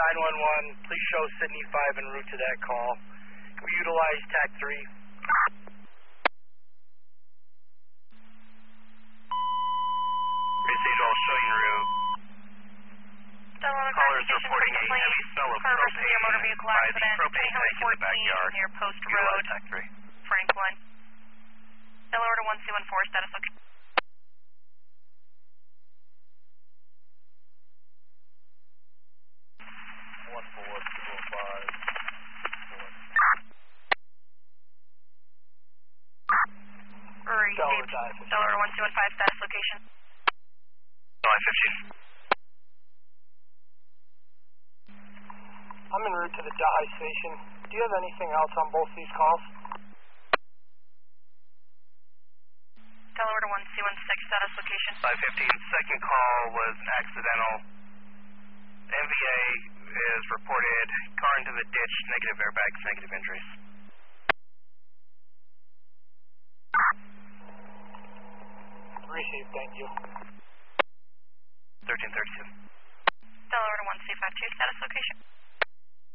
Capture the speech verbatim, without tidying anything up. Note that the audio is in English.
nine one one, please show Sydney five en route to that call. Can we utilize T A C three? Received all showing route. Callers reporting a heavy smell of propane motor vehicle by the accident. propane tank in the backyard. Near Post Utilize Road, T A C three. Franklin. Yellow order one C one four, status location. one four two oh five. Received. Yellow order one C one five, status location. July fifteen. I'm en route to the Dahi station. Do you have anything else on both these calls? Delaware order one C one six, status location. five fifteen, second call was accidental. M V A is reported car into the ditch, negative airbags, negative injuries. Received, thank you. thirteen thirty-two. Delaware order one C five two, status location.